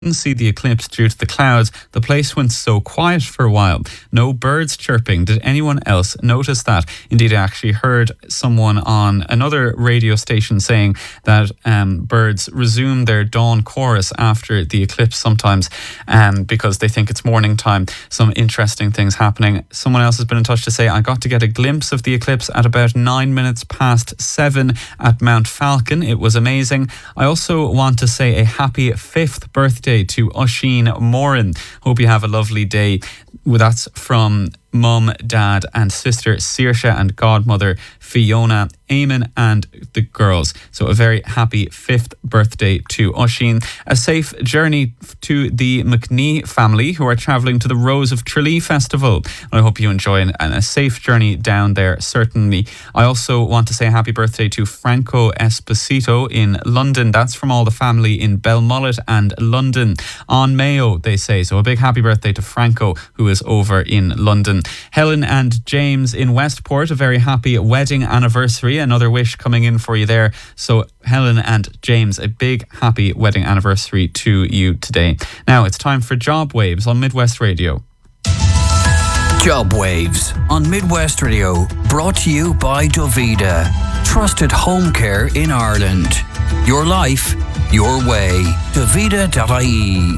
Didn't see the eclipse due to the clouds. The place went so quiet for a while. No birds chirping. Did anyone else notice that? Indeed, I actually heard someone on another radio station saying that birds resume their dawn chorus after the eclipse sometimes because they think it's morning time. Some interesting things happening. Someone else has been in touch to say, I got to get a glimpse of the eclipse at about 7:09 at Mount Falcon. It was amazing. I also want to say a happy 5th birthday to Oisin Moran. Hope you have a lovely day. Well, that's from Mum, Dad and Sister Saoirse and Godmother Fiona, Eamon and the girls. So a very happy 5th birthday to Oisin. A safe journey to the McNee family who are travelling to the Rose of Tralee Festival. I hope you enjoy a safe journey down there, certainly. I also want to say a happy birthday to Franco Esposito in London. That's from all the family in Belmullet and London. On Mayo, they say. So a big happy birthday to Franco, who is over in London. Helen and James in Westport, a very happy wedding anniversary. Another wish coming in for you there. So Helen and James, a big happy wedding anniversary to you today. Now it's time for Job Waves on Midwest Radio. Job Waves on Midwest Radio, brought to you by Dovida, trusted home care in Ireland. Your life, your way. Dovida.ie.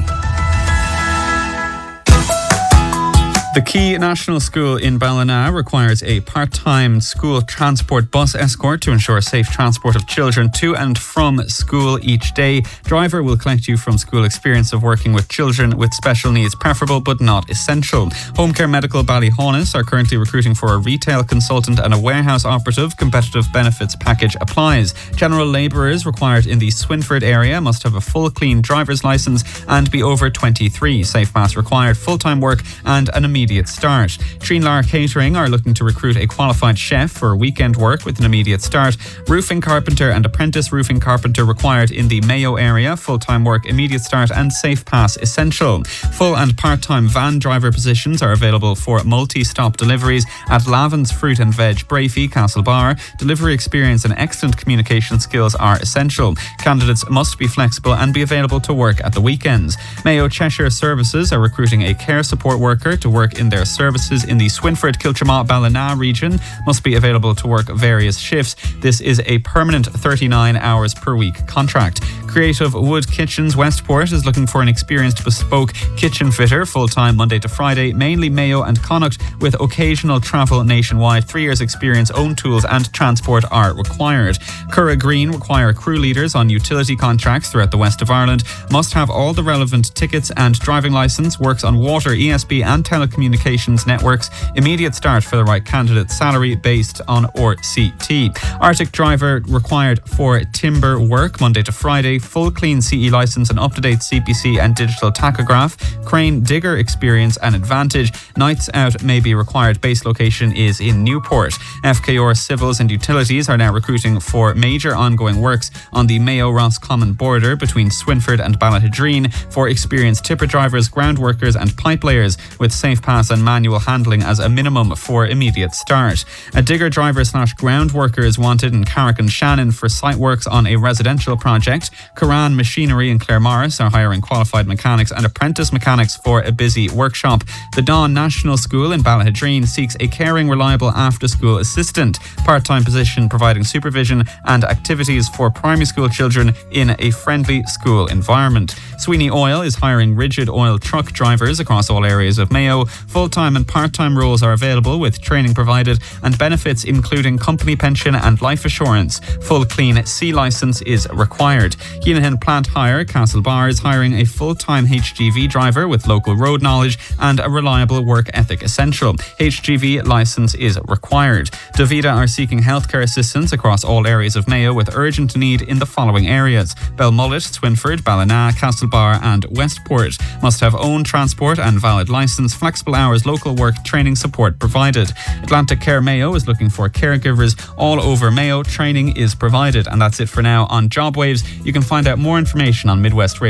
The Key National School in Ballina requires a part-time school transport bus escort to ensure safe transport of children to and from school each day. Driver will collect you from school. Experience of working with children with special needs preferable but not essential. Home Care Medical Ballyhaunis are currently recruiting for a retail consultant and a warehouse operative. Competitive benefits package applies. General labourers required in the Swinford area must have a full clean driver's licence and be over 23. Safe pass required. Full-time work and an immediate start. Treenlar Catering are looking to recruit a qualified chef for weekend work with an immediate start. Roofing carpenter and apprentice roofing carpenter required in the Mayo area. Full-time work, immediate start and safe pass essential. Full and part-time van driver positions are available for multi-stop deliveries at Lavin's Fruit and Veg, Brafey, Castlebar. Delivery experience and excellent communication skills are essential. Candidates must be flexible and be available to work at the weekends. Mayo Cheshire Services are recruiting a care support worker to work in their services in the Swinford, Kilchama, Ballina region. Must be available to work various shifts. This is a permanent 39 hours per week contract. Creative Wood Kitchens Westport is looking for an experienced bespoke kitchen fitter, full-time Monday to Friday, mainly Mayo and Connacht, with occasional travel nationwide. 3 years experience, own tools and transport are required. Curra Green require crew leaders on utility contracts throughout the west of Ireland. Must have all the relevant tickets and driving licence. Works on water, ESB and telecommunications networks. Immediate start for the right candidate. Salary based on RCT. Arctic driver required for timber work Monday to Friday. Full clean CE licence and up-to-date CPC and digital tachograph. Crane digger experience and advantage. Nights out may be required. Base location is in Newport. FKR Civils and Utilities are now recruiting for major ongoing works on the Mayo-Roscommon border between Swinford and Ballahidreen for experienced tipper drivers, ground workers and pipe layers with safe pass and manual handling as a minimum for immediate start. A digger driver / ground worker is wanted in Carrick and Shannon for site works on a residential project. Coran Machinery and Claremorris are hiring qualified mechanics and apprentice mechanics for a busy workshop. The Dawn National School in Ballahidreen seeks a caring, reliable after-school assistant. Part-time position providing supervision and activities for primary school children in a friendly school environment. Sweeney Oil is hiring rigid oil truck drivers across all areas of Mayo. Full-time and part-time roles are available with training provided and benefits including company pension and life assurance. Full clean C licence is required. Keenahan Plant Hire, Castlebar is hiring a full-time HGV driver with local road knowledge and a reliable work ethic essential. HGV licence is required. Dovida are seeking healthcare assistance across all areas of Mayo with urgent need in the following areas: Belmullet, Swinford, Ballina, Castlebar and Westport. Must have own transport and valid licence. Flexible hours, local work, training support provided. Atlantic Care Mayo is looking for caregivers all over Mayo. Training is provided. And that's it for now on Job Waves. You can find out more information on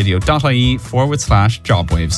midwestradio.ie/jobwaves.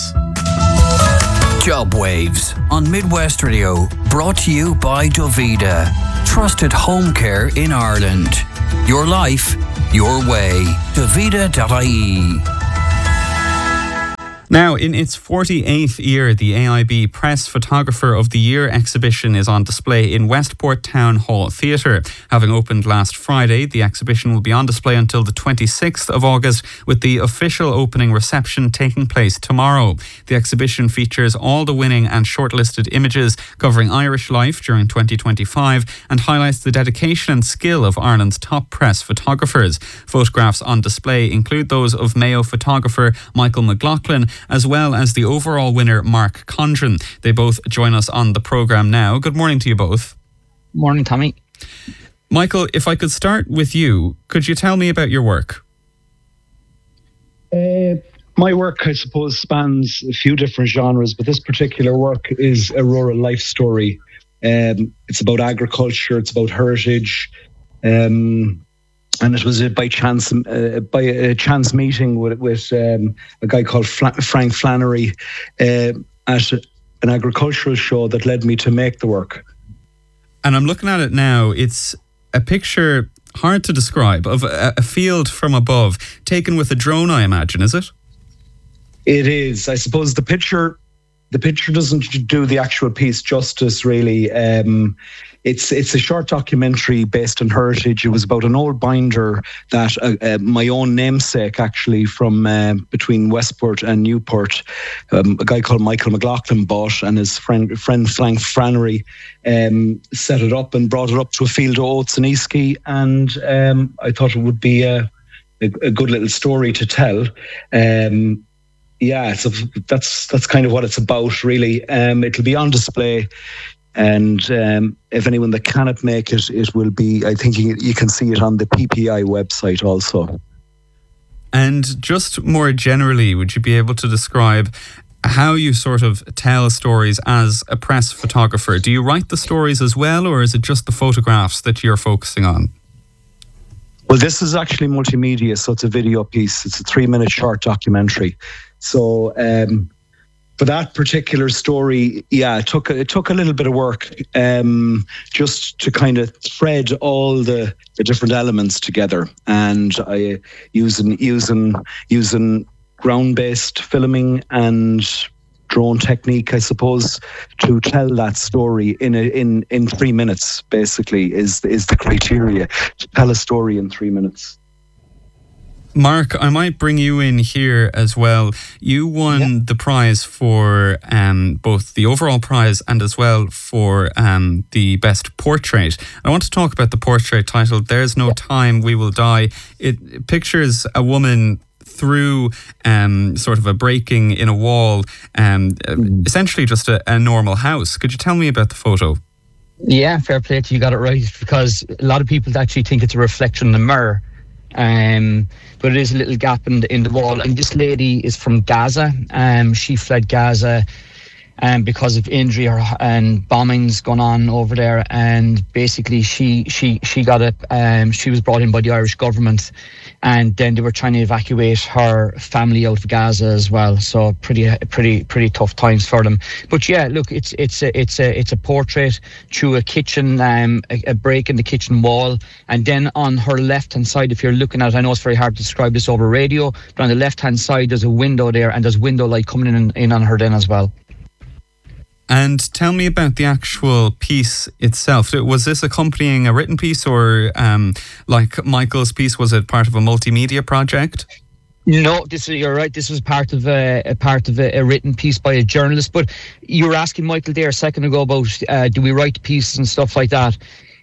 Job Waves on Midwest Radio, brought to you by Dovida, trusted home care in Ireland. Your life, your way. Dovida.ie. Now, in its 48th year, the AIB Press Photographer of the Year exhibition is on display in Westport Town Hall Theatre. Having opened last Friday, the exhibition will be on display until the 26th of August, with the official opening reception taking place tomorrow. The exhibition features all the winning and shortlisted images covering Irish life during 2025 and highlights the dedication and skill of Ireland's top press photographers. Photographs on display include those of Mayo photographer Michael McLaughlin, as well as the overall winner Mark Condren. They both join us on the programme now. Good morning to you both. Morning, Tommy. Michael, if I could start with you, could you tell me about your work? My work, I suppose, spans a few different genres, but this particular work is a rural life story. It's about agriculture, it's about heritage, and it was by a chance meeting with a guy called Frank Flannery at an agricultural show that led me to make the work. And I'm looking at it now. It's a picture, hard to describe, of a field from above, taken with a drone, I imagine, is it? It is. I suppose the picture doesn't do the actual piece justice, really. It's a short documentary based on heritage. It was about an old binder that my own namesake, actually, from between Westport and Newport, a guy called Michael McLaughlin bought, and his friend Frank Flannery set it up and brought it up to a field of oats in Eastkey, and I thought it would be a good little story to tell. So that's kind of what it's about, really. It'll be on display. And if anyone that cannot make it, it will be, I think you can see it on the PPI website also. And just more generally, would you be able to describe how you sort of tell stories as a press photographer? Do you write the stories as well, or is it just the photographs that you're focusing on? Well, this is actually multimedia, so it's a video piece. It's a 3-minute short documentary. So for that particular story, it took a little bit of work just to kind of thread all the different elements together, and I using ground-based filming and drone technique, I suppose, to tell that story in 3 minutes. Basically, is the criteria to tell a story in 3 minutes. Mark, I might bring you in here as well. You won the prize for both the overall prize and as well for the best portrait. I want to talk about the portrait titled "There's No Time We Will Die." It pictures a woman through sort of a breaking in a wall, essentially just a normal house. Could you tell me about the photo? Yeah, fair play to you, got it right, because a lot of people actually think it's a reflection in the mirror. But it is a little gap in the wall, and this lady is from Gaza. She fled Gaza because of injury and bombings going on over there, and basically she got it. She was brought in by the Irish government, and then they were trying to evacuate her family out of Gaza as well. So pretty tough times for them. But yeah, look, it's a portrait through a kitchen, a break in the kitchen wall, and then on her left hand side, if you're looking at it, I know it's very hard to describe this over radio, but on the left hand side there's a window there, and there's window light coming in on her then as well. And tell me about the actual piece itself. Was this accompanying a written piece, or like Michael's piece, was it part of a multimedia project? No, you're right. This was part of a written piece by a journalist. But you were asking Michael there a second ago about do we write pieces and stuff like that.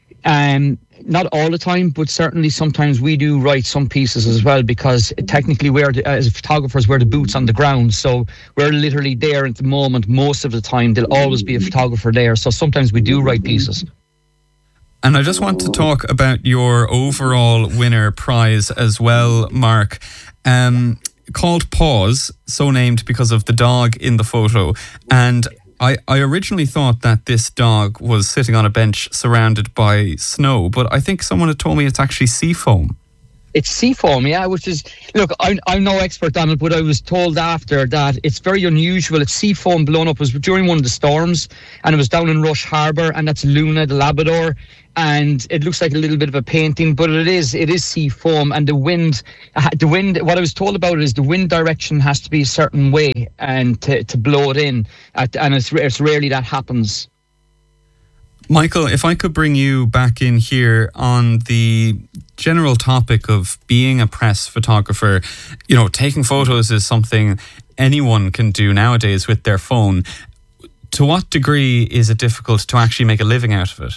Not all the time, but certainly sometimes we do write some pieces as well, because technically as photographers, we're the boots on the ground. So we're literally there at the moment. Most of the time, there'll always be a photographer there. So sometimes we do write pieces. And I just want to talk about your overall winner prize as well, Mark. Called Pause, so named because of the dog in the photo. And I originally thought that this dog was sitting on a bench surrounded by snow, but I think someone had told me it's actually sea foam. It's seafoam, yeah, which is, look, I'm no expert on it, but I was told after that it's very unusual. It's seafoam blown up. It was during one of the storms, and it was down in Rush Harbour, and that's Luna, the Labrador, and it looks like a little bit of a painting, but it is seafoam, and the wind, what I was told about it is the wind direction has to be a certain way and to blow it in, and it's rarely that happens. Michael, if I could bring you back in here on the general topic of being a press photographer, you know, taking photos is something anyone can do nowadays with their phone. To what degree is it difficult to actually make a living out of it?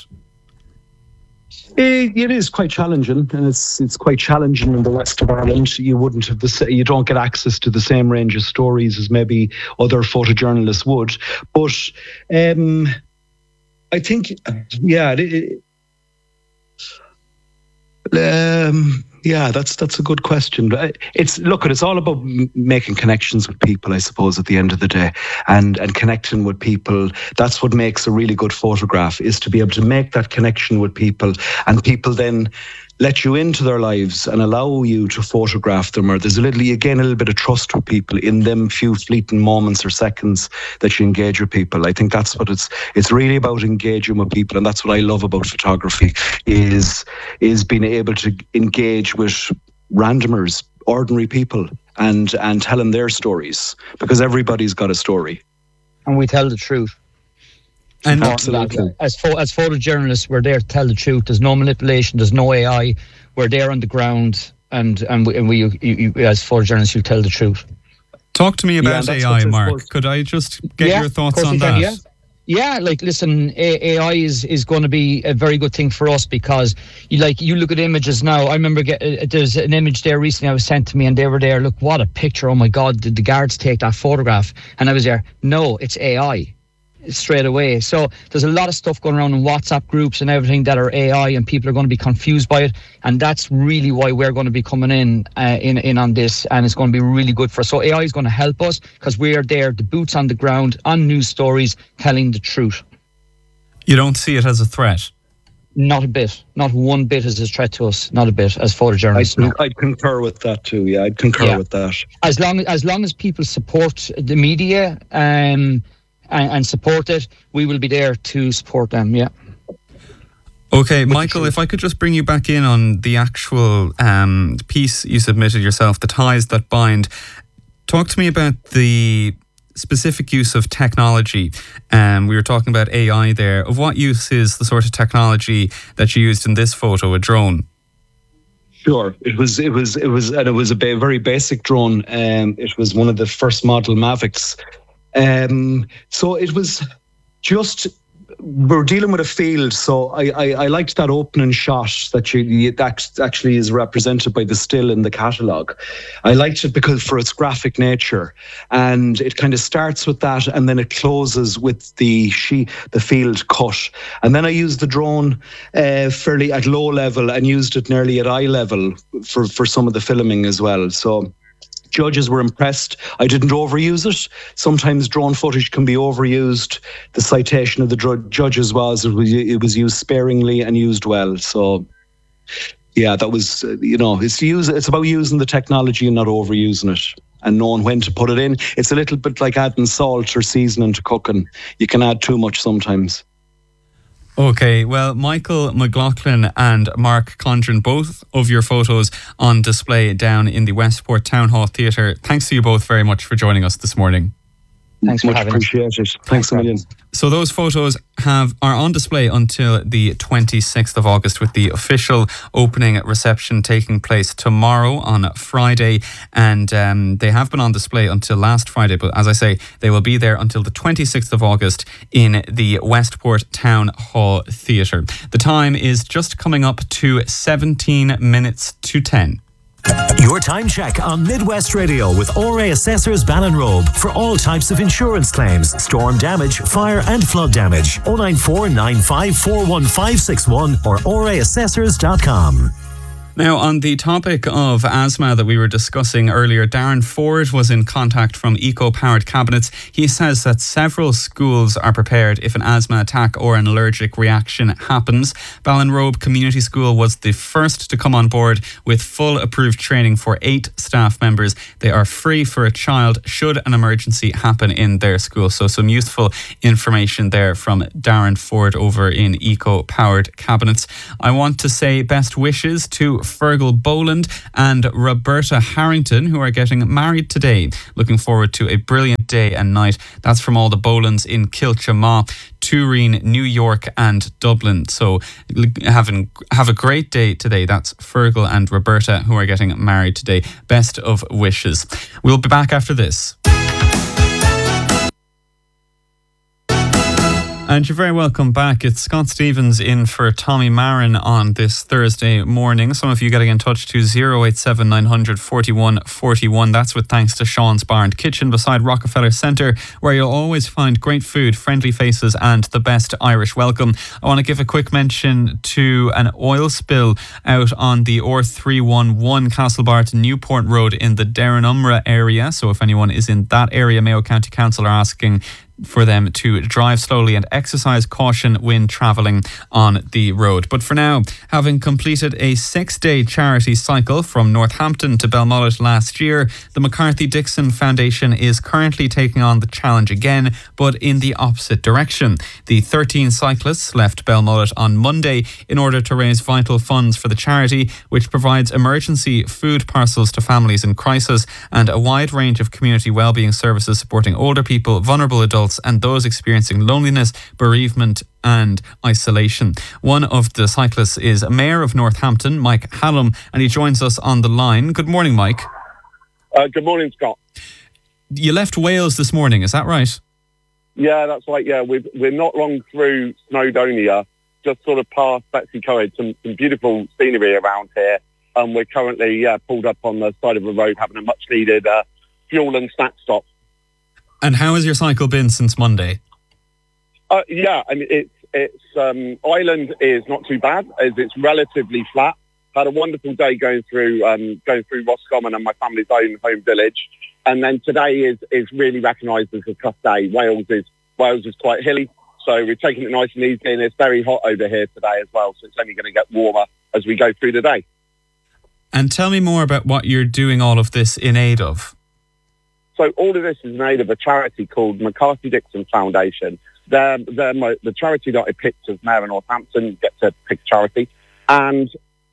It is quite challenging, and it's quite challenging in the west of Ireland. You don't get access to the same range of stories as maybe other photojournalists would. But I think, that's a good question. It's all about making connections with people, I suppose, at the end of the day, and connecting with people. That's what makes a really good photograph, is to be able to make that connection with people, and people then let you into their lives and allow you to photograph them. Or there's a little bit of trust with people in them few fleeting moments or seconds that you engage with people. I think that's what it's really about, engaging with people, and that's what I love about photography, is being able to engage with randomers, ordinary people, and telling their stories, because everybody's got a story. And we tell the truth. And absolutely. As photojournalists, we're there to tell the truth. There's no manipulation. There's no AI. We're there on the ground, and we as photojournalists, you tell the truth. Talk to me about AI, Mark. Could I just get your thoughts on that? Yeah, like, listen, AI is going to be a very good thing for us, because you look at images now. I remember there's an image there recently I was sent to me, and they were there. Look, what a picture! Oh my God, did the guards take that photograph? And I was there. No, it's AI. Straight away. So there's a lot of stuff going around in WhatsApp groups and everything that are AI, and people are going to be confused by it, and that's really why we're going to be coming in on this, and it's going to be really good for us. So AI is going to help us, because we're there, the boots on the ground, on news stories, telling the truth. You don't see it as a threat? Not a bit. Not one bit is a threat to us. Not a bit, as photojournalists. I'd concur with that too. Yeah, I'd concur with that. As long as people support the media, and support it, we will be there to support them. Yeah. Okay, Michael, if I could just bring you back in on the actual piece you submitted yourself, The Ties That Bind. Talk to me about the specific use of technology. We were talking about AI there. Of what use is the sort of technology that you used in this photo, a drone? Sure, it was a very basic drone. It was one of the first model Mavics. So it was just, we're dealing with a field, so I liked that opening shot that actually is represented by the still in the catalogue. I liked it because for its graphic nature, and it kind of starts with that, and then it closes with the field cut. And then I used the drone fairly at low level, and used it nearly at eye level for some of the filming as well. So judges were impressed. I didn't overuse it. Sometimes drone footage can be overused. The citation of the judges was it was used sparingly and used well. So, yeah, that was, it's about using the technology and not overusing it, and knowing when to put it in. It's a little bit like adding salt or seasoning to cooking. You can add too much sometimes. Okay, well, Michael McLaughlin and Mark Condren, both of your photos on display down in the Westport Town Hall Theatre. Thanks to you both very much for joining us this morning. Thanks for having us. Much appreciated. Thanks a million. So those photos are on display until the 26th of August, with the official opening reception taking place tomorrow on Friday. And they have been on display until last Friday, but as I say, they will be there until the 26th of August in the Westport Town Hall Theatre. The time is just coming up to 17 minutes to 10. Your time check on Midwest Radio with RA Assessors Ballinrobe for all types of insurance claims, storm damage, fire and flood damage. 094 95 41561 or raassessors.com. Now, on the topic of asthma that we were discussing earlier, Darren Ford was in contact from Eco-Powered Cabinets. He says that several schools are prepared if an asthma attack or an allergic reaction happens. Ballinrobe Community School was the first to come on board with full approved training for 8 staff members. They are free for a child should an emergency happen in their school. So some useful information there from Darren Ford over in Eco-Powered Cabinets. I want to say best wishes to Fergal Boland and Roberta Harrington, who are getting married today. Looking forward to a brilliant day and night. That's from all the Bolands in Kilchamaw, Turin, New York and Dublin. So have a great day today. That's Fergal and Roberta, who are getting married today. Best of wishes. We'll be back after this. And you're very welcome back. It's Scott Stevens in for Tommy Marin on this Thursday morning. Some of you getting in touch to 087 900 41 41. That's with thanks to Sean's Bar and Kitchen beside Rockefeller Centre, where you'll always find great food, friendly faces and the best Irish welcome. I want to give a quick mention to an oil spill out on the R311 Castlebar to Newport Road in the Derrinumra area. So if anyone is in that area, Mayo County Council are asking for them to drive slowly and exercise caution when travelling on the road. But for now, having completed a 6-day charity cycle from Northampton to Belmullet last year, the McCarthy Dixon Foundation is currently taking on the challenge again, but in the opposite direction. The 13 cyclists left Belmullet on Monday in order to raise vital funds for the charity, which provides emergency food parcels to families in crisis and a wide range of community wellbeing services supporting older people, vulnerable adults and those experiencing loneliness, bereavement and isolation. One of the cyclists is Mayor of Northampton, Mike Hallam, and he joins us on the line. Good morning, Mike. Good morning, Scott. You left Wales this morning, is that right? Yeah, that's right. Yeah, we're not long through Snowdonia, just sort of past Betsy Coed, some beautiful scenery around here. And we're currently pulled up on the side of the road having a much needed fuel and snack stop. And how has your cycle been since Monday? Yeah, I mean, it's Ireland is not too bad, as it's relatively flat. Had a wonderful day going through Roscommon and my family's own home village, and then today is really recognised as a tough day. Wales is quite hilly, so we're taking it nice and easy, and it's very hot over here today as well. So it's only going to get warmer as we go through the day. And tell me more about what you're doing all of this in aid of. So all of this is in aid of a charity called McCarthy Dixon Foundation. They're the charity that I picked as Mayor of Northampton, get to pick charity. And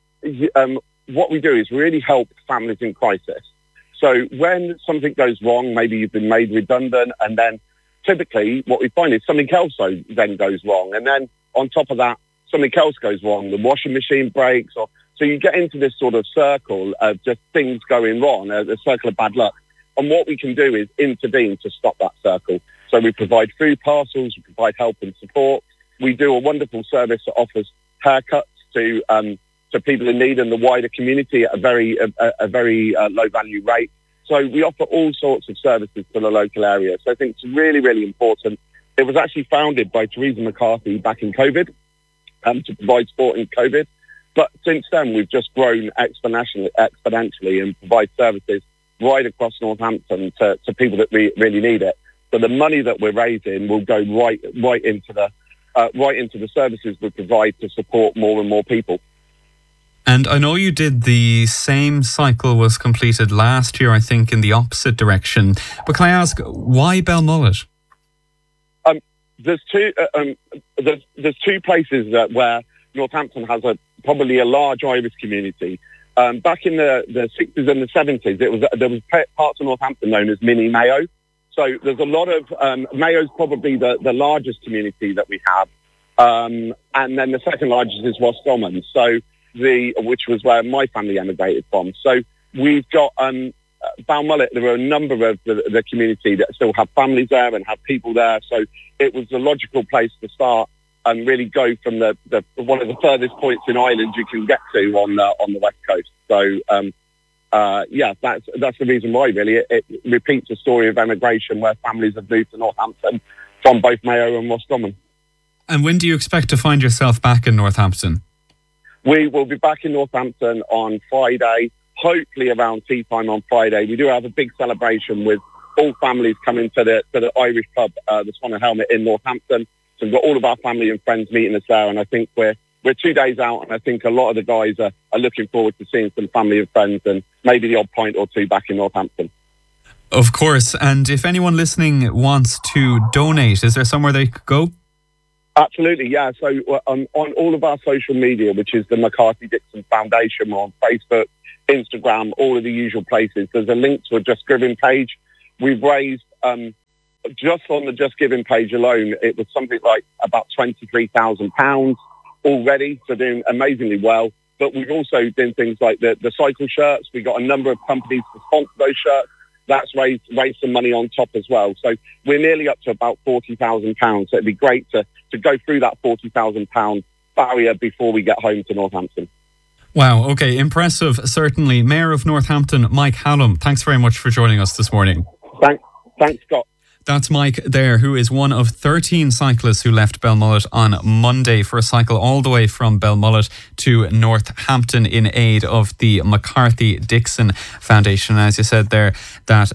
what we do is really help families in crisis. So when something goes wrong, maybe you've been made redundant, and then typically what we find is something else then goes wrong. And then on top of that, something else goes wrong. The washing machine breaks. So you get into this sort of circle of just things going wrong, a circle of bad luck. And what we can do is intervene to stop that circle. So we provide food parcels, we provide help and support. We do a wonderful service that offers haircuts to people in need in the wider community at a very low value rate. So we offer all sorts of services to the local area. So I think it's really, really important. It was actually founded by Theresa McCarthy back in COVID to provide support in COVID. But since then, we've just grown exponentially and provide services right across Northampton to people that really need it. So the money that we're raising will go right into the services we provide to support more and more people. And I know you did the same cycle was completed last year, I think, in the opposite direction. But can I ask, why Belmullet? There's two places where Northampton has probably a large Irish community. Back in the 60s and the 70s, there was parts of Northampton known as Mini Mayo. So there's a lot of Mayo's probably the largest community that we have, and then the second largest is Roscommon. So which was where my family emigrated from. So we've got Balmullet. There are a number of the community that still have families there and have people there. So it was a logical place to start and really go from the one of the furthest points in Ireland you can get to on the west coast. So that's the reason why really it repeats a story of emigration where families have moved to Northampton from both Mayo and Roscommon. And when do you expect to find yourself back in Northampton? We will be back in Northampton on Friday, hopefully around tea time on Friday. We do have a big celebration with all families coming to the Irish pub, the Swan and Helmet in Northampton. So we've got all of our family and friends meeting us there, and I think we're 2 days out, and I think a lot of the guys are looking forward to seeing some family and friends and maybe the odd pint or two back in Northampton. Of course, and if anyone listening wants to donate, is there somewhere they could go? Absolutely, yeah. So on all of our social media, which is the McCarthy Dixon Foundation, we're on Facebook, Instagram, all of the usual places. There's a link to a Just Giving page. We've raised, just on the Just Giving page alone, it was something like about £23,000 already, so doing amazingly well. But we've also done things like the cycle shirts. We got a number of companies to sponsor those shirts. That's raised some money on top as well. So we're nearly up to about £40,000. So it'd be great to go through that £40,000 barrier before we get home to Northampton. Wow, okay, impressive, certainly. Mayor of Northampton, Mike Hallam, thanks very much for joining us this morning. Thanks, Scott. That's Mike there, who is one of 13 cyclists who left Belmullet on Monday for a cycle all the way from Belmullet to Northampton in aid of the McCarthy Dixon Foundation. As you said there, that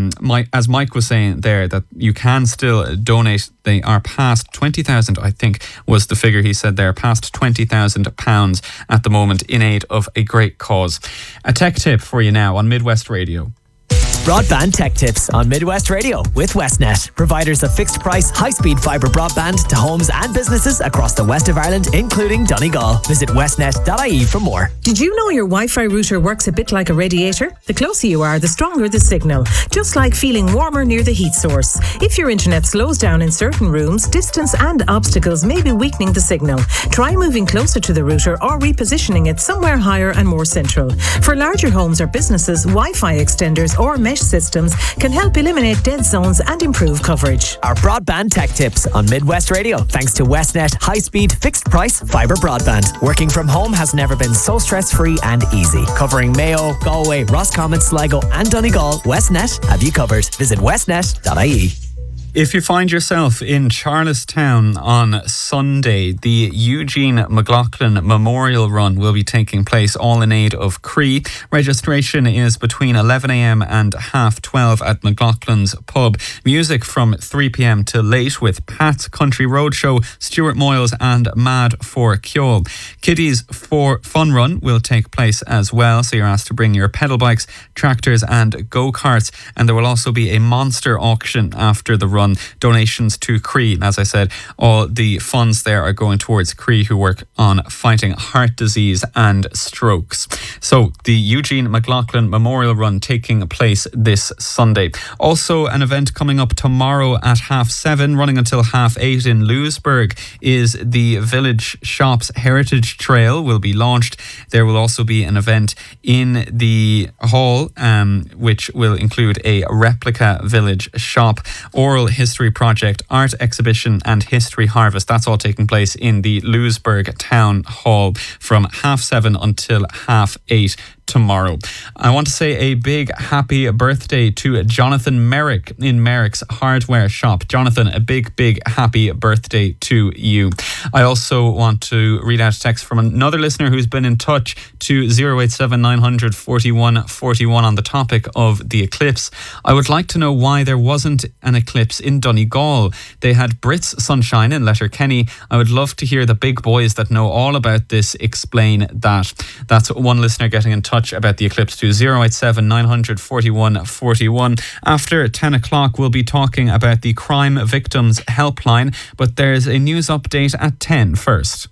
as Mike was saying there, that you can still donate. They are past 20,000, I think was the figure he said there, past £20,000 at the moment in aid of a great cause. A tech tip for you now on Midwest Radio. Broadband Tech Tips on Midwest Radio with Westnet, providers of fixed price, high-speed fibre broadband to homes and businesses across the west of Ireland, including Donegal. Visit westnet.ie for more. Did you know your Wi-Fi router works a bit like a radiator? The closer you are, the stronger the signal, just like feeling warmer near the heat source. If your internet slows down in certain rooms, distance and obstacles may be weakening the signal. Try moving closer to the router or repositioning it somewhere higher and more central. For larger homes or businesses, Wi-Fi extenders or mesh systems can help eliminate dead zones and improve coverage. Our Broadband Tech Tips on Midwest Radio, thanks to Westnet high-speed, fixed-price fibre broadband. Working from home has never been so stress-free and easy. Covering Mayo, Galway, Roscommon, Sligo and Donegal, Westnet have you covered. Visit westnet.ie. If you find yourself in Charlestown on Sunday, the Eugene McLaughlin Memorial Run will be taking place, all in aid of Cree. Registration is between 11 a.m. and 12:30 at McLaughlin's pub. Music from 3 p.m. till late with Pat's Country Roadshow, Stuart Moyles and Mad for Kjol. Kiddies for Fun Run will take place as well, so you're asked to bring your pedal bikes, tractors and go-karts, and there will also be a monster auction after the run. Donations to Cree. As I said, all the funds there are going towards Cree, who work on fighting heart disease and strokes. So the Eugene McLaughlin Memorial Run taking place this Sunday. Also an event coming up tomorrow at 7:30, running until 8:30 in Louisburg, is the Village Shops Heritage Trail will be launched. There will also be an event in the hall, which will include a replica village shop, oral history project, art exhibition and history harvest. That's all taking place in the Louisburg Town Hall from 7:30 until 8:30 tomorrow. I want to say a big happy birthday to Jonathan Merrick in Merrick's Hardware Shop. Jonathan, a big happy birthday to you. I also want to read out a text from another listener who's been in touch to 087 900 41 41 on the topic of the eclipse. I would like to know why there wasn't an eclipse in Donegal. They had Brits sunshine in Letterkenny. I would love to hear the big boys that know all about this explain that. That's one listener getting in touch about the eclipse to 087 900 41 41. After 10 o'clock, we'll be talking about the Crime Victims Helpline, but there's a news update at 10 first.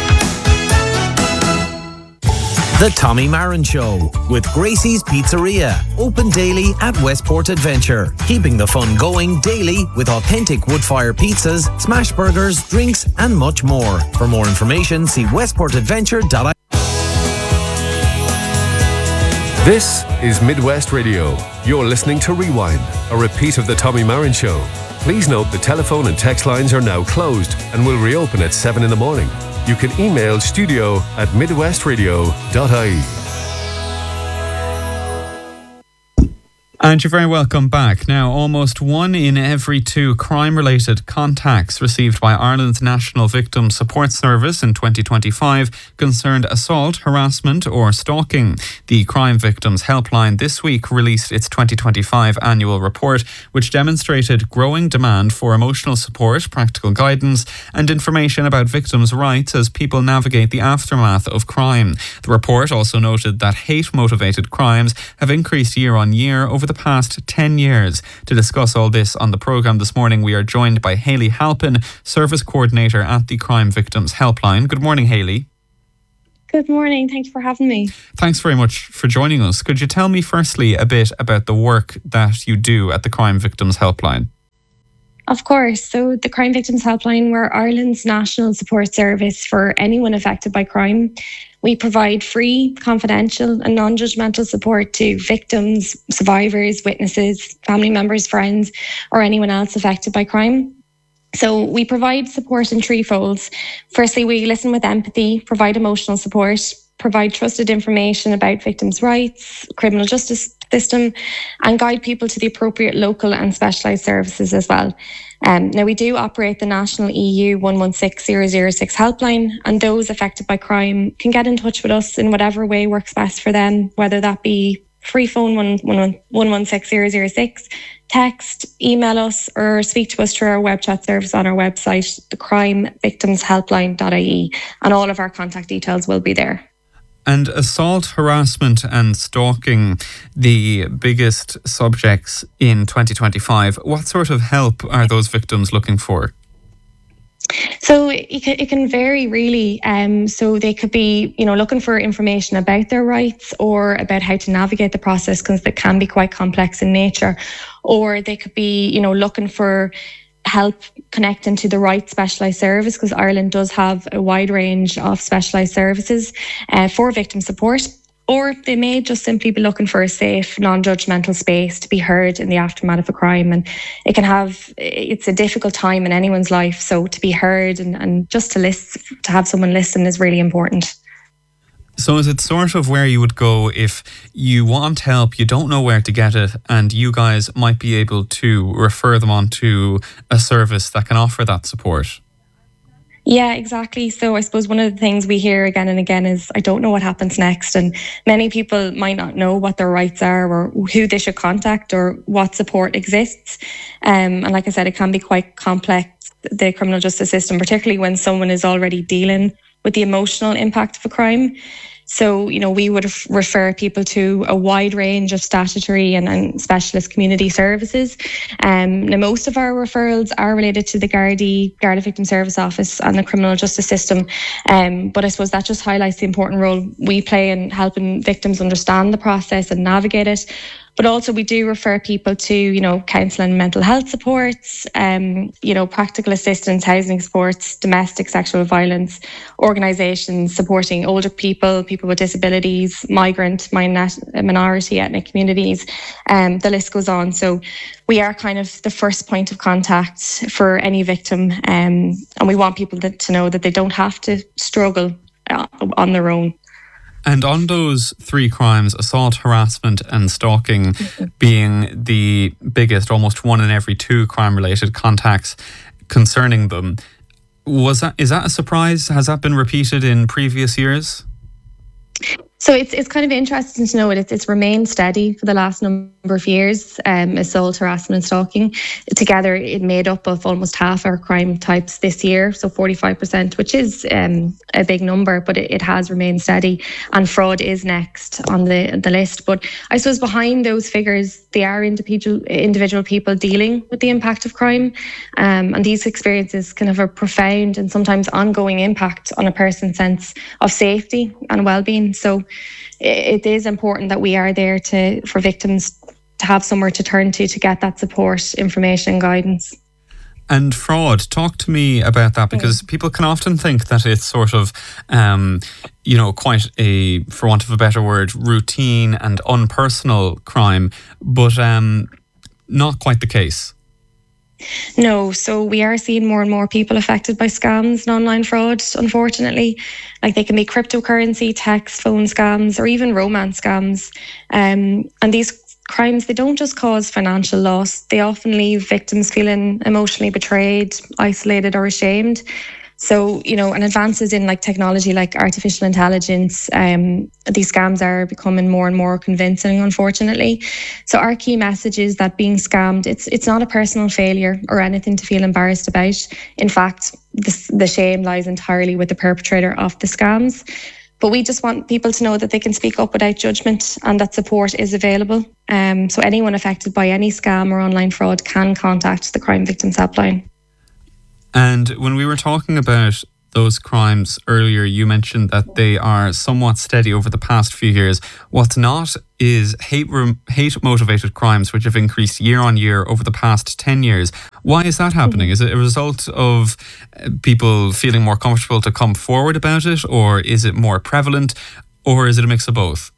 The Tommy Marin Show with Gracie's Pizzeria. Open daily at Westport Adventure. Keeping the fun going daily with authentic wood-fire pizzas, smash burgers, drinks and much more. For more information, see westportadventure.ie. This is Midwest Radio. You're listening to Rewind, a repeat of the Tommy Marin Show. Please note the telephone and text lines are now closed and will reopen at 7 in the morning. You can email studio@midwestradio.ie. And you're very welcome back. Now, almost 1 in every 2 crime-related contacts received by Ireland's National Victim Support Service in 2025 concerned assault, harassment or stalking. The Crime Victims Helpline this week released its 2025 annual report, which demonstrated growing demand for emotional support, practical guidance and information about victims' rights as people navigate the aftermath of crime. The report also noted that hate-motivated crimes have increased year on year over the past 10 years. To discuss all this on the programme this morning, we are joined by Hayley Halpin, Service Coordinator at the Crime Victims Helpline. Good morning, Hayley. Good morning. Thanks for having me. Thanks very much for joining us. Could you tell me firstly a bit about the work that you do at the Crime Victims Helpline? Of course. So the Crime Victims Helpline, we're Ireland's national support service for anyone affected by crime. We provide free, confidential and non-judgmental support to victims, survivors, witnesses, family members, friends, or anyone else affected by crime. So we provide support in 3 folds. Firstly, we listen with empathy, provide emotional support, provide trusted information about victims' rights, criminal justice system, and guide people to the appropriate local and specialised services as well. Now, we do operate the national EU 116006 helpline, and those affected by crime can get in touch with us in whatever way works best for them, whether that be free phone 116006, text, email us, or speak to us through our web chat service on our website, thecrimevictimshelpline.ie, and all of our contact details will be there. And assault, harassment and stalking, the biggest subjects in 2025. What sort of help are those victims looking for? So it can vary really. So they could be, looking for information about their rights or about how to navigate the process, because it can be quite complex in nature. Or they could be, looking for help connecting to the right specialised service, because Ireland does have a wide range of specialised services for victim support. Or they may just simply be looking for a safe, non-judgmental space to be heard in the aftermath of a crime. And it's a difficult time in anyone's life, so to be heard and just to have someone listen is really important. So is it sort of where you would go if you want help, you don't know where to get it, and you guys might be able to refer them on to a service that can offer that support? Yeah, exactly. So I suppose one of the things we hear again and again is, I don't know what happens next. And many people might not know what their rights are or who they should contact or what support exists. And like I said, it can be quite complex, the criminal justice system, particularly when someone is already dealing with the emotional impact of a crime. So, we would refer people to a wide range of statutory and specialist community services. Now, most of our referrals are related to the Garda Victim Service Office and the criminal justice system. But I suppose that just highlights the important role we play in helping victims understand the process and navigate it. But also we do refer people to, counselling and mental health supports, practical assistance, housing supports, domestic sexual violence, organisations supporting older people, people with disabilities, migrant, minority ethnic communities. The list goes on. So we are kind of the first point of contact for any victim. And we want people to know that they don't have to struggle on their own. And on those 3 crimes, assault, harassment and stalking being the biggest, almost 1 in every 2 crime-related contacts concerning them, is that a surprise? Has that been repeated in previous years? So it's kind of interesting to know it's remained steady for the last number of years. Assault, harassment and stalking together, it made up of almost half our crime types this year, so 45%, which is a big number, but it has remained steady. And fraud is next on the list. But I suppose behind those figures, they are individual people dealing with the impact of crime. And these experiences can have a profound and sometimes ongoing impact on a person's sense of safety and well-being. So it is important that we are there for victims to have somewhere to turn to get that support, information and guidance. And fraud, talk to me about that, because people can often think that it's sort of, quite a, for want of a better word, routine and unpersonal crime, but not quite the case. No, so we are seeing more and more people affected by scams and online fraud, unfortunately. Like they can be cryptocurrency, text, phone scams, or even romance scams. And these crimes, they don't just cause financial loss. They often leave victims feeling emotionally betrayed, isolated or ashamed. So, and advances in technology like artificial intelligence, these scams are becoming more and more convincing, unfortunately. So our key message is that being scammed, it's not a personal failure or anything to feel embarrassed about. In fact, the shame lies entirely with the perpetrator of the scams. But we just want people to know that they can speak up without judgment and that support is available. So anyone affected by any scam or online fraud can contact the Crime Victims Helpline. And when we were talking about those crimes earlier, you mentioned that they are somewhat steady over the past few years. What's not is hate-motivated crimes, which have increased year on year over the past 10 years. Why is that happening? Is it a result of people feeling more comfortable to come forward about it, or is it more prevalent, or is it a mix of both?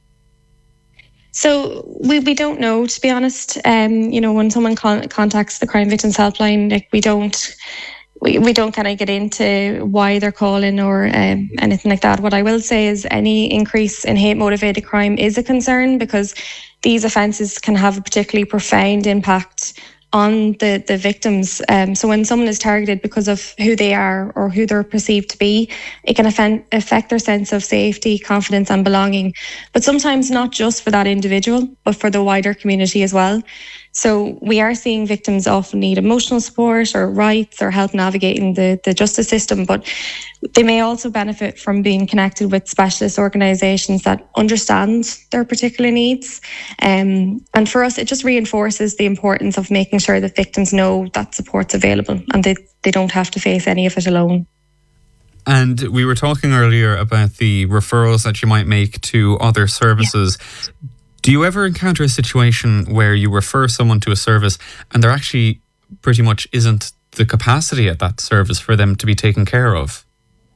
So we don't know, to be honest. When someone contacts the Crime Victims Helpline, we don't kind of get into why they're calling or anything like that. What I will say is any increase in hate-motivated crime is a concern because these offences can have a particularly profound impact on the victims. So when someone is targeted because of who they are or who they're perceived to be, it can affect their sense of safety, confidence and belonging. But sometimes not just for that individual, but for the wider community as well. So we are seeing victims often need emotional support or rights or help navigating the justice system, but they may also benefit from being connected with specialist organisations that understand their particular needs. And for us, it just reinforces the importance of making sure that victims know that support's available and they don't have to face any of it alone. And we were talking earlier about the referrals that you might make to other services. Yeah. Do you ever encounter a situation where you refer someone to a service and there actually pretty much isn't the capacity at that service for them to be taken care of?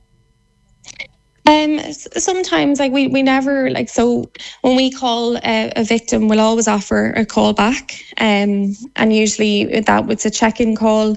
Sometimes we never so when we call a victim, we'll always offer a call back, and usually that was a check-in call.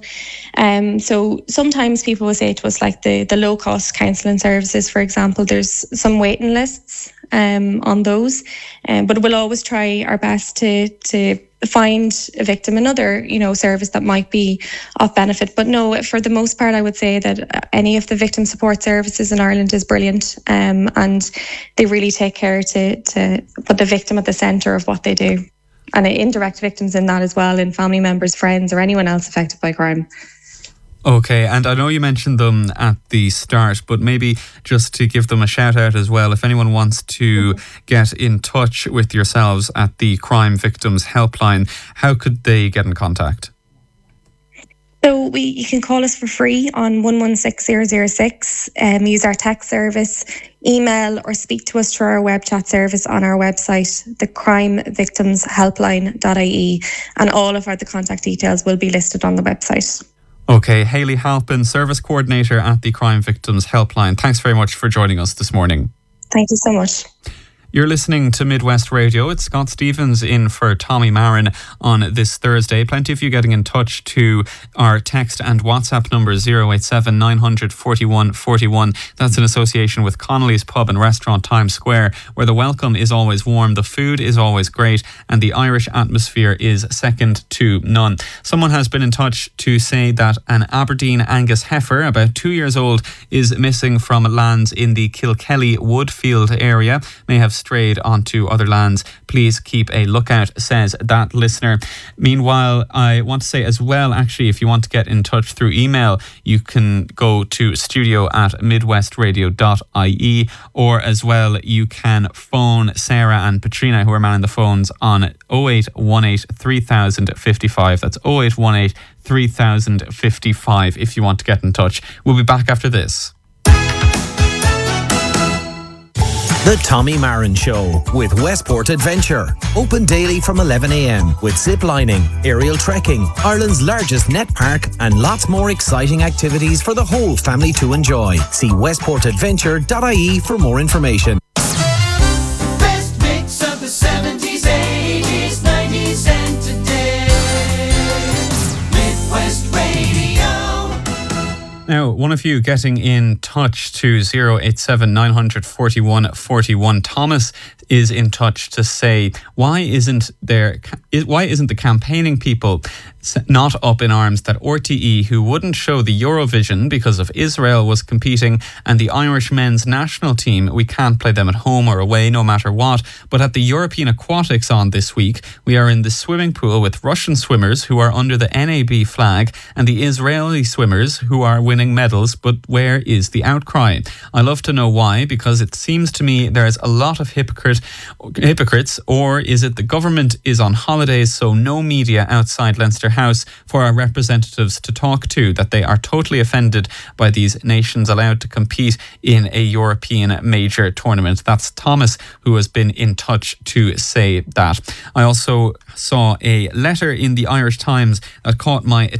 So sometimes people will say to us the low cost counselling services, for example, there's some waiting lists on those, but we'll always try our best to find a victim another service that might be of benefit. But no, for the most part, I would say that any of the victim support services in Ireland is brilliant, and they really take care to put the victim at the centre of what they do, and indirect victims in that as well, in family members, friends or anyone else affected by crime. Okay, and I know you mentioned them at the start, but maybe just to give them a shout out as well, if anyone wants to get in touch with yourselves at the Crime Victims Helpline, how could they get in contact? So you can call us for free on 116006, use our text service, email or speak to us through our web chat service on our website, thecrimevictimshelpline.ie, and all of the contact details will be listed on the website. Okay, Hayley Halpin, Service Coordinator at the Crime Victims Helpline. Thanks very much for joining us this morning. Thank you so much. You're listening to Midwest Radio. It's Scott Stevens in for Tommy Marin on this Thursday. Plenty of you getting in touch to our text and WhatsApp number 087 900 41 41. That's in association with Connolly's Pub and Restaurant Times Square, where the welcome is always warm, the food is always great, and the Irish atmosphere is second to none. Someone has been in touch to say that an Aberdeen Angus heifer, about 2 years old, is missing from lands in the Kilkelly Woodfield area. May have strayed onto other lands. Please keep a lookout, says that listener. Meanwhile, I want to say as well, actually, if you want to get in touch through email, you can go to studio@midwestradio.ie, or as well, you can phone Sarah and Patrina, who are manning the phones, on 0818 3055. That's 0818 3055 if you want to get in touch. We'll be back after this. The Tommy Marin Show with Westport Adventure. Open daily from 11 a.m. with zip lining, aerial trekking, Ireland's largest net park, and lots more exciting activities for the whole family to enjoy. See westportadventure.ie for more information. Best mix of the 70s, 80s, 90s, and today. Midwest Radio. Now, one of you getting in touch to 087 900 41 41. Thomas is in touch to say, why isn't the campaigning people not up in arms that RTE, who wouldn't show the Eurovision because of Israel was competing, and the Irish men's national team, we can't play them at home or away no matter what, but at the European Aquatics on this week, we are in the swimming pool with Russian swimmers who are under the NAB flag and the Israeli swimmers who are winning medals, but where is the outcry? I love to know why, because it seems to me there's a lot of hypocrites, or is it the government is on holidays, so no media outside Leinster House for our representatives to talk to, that they are totally offended by these nations allowed to compete in a European major tournament? That's Thomas, who has been in touch to say that. I also saw a letter in the Irish Times that caught my